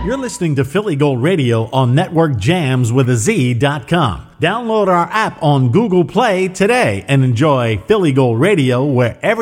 You're listening to Philly Gold Radio on NetworkJamsWithAZ.com. Download our app on Google Play today and enjoy Philly Gold Radio wherever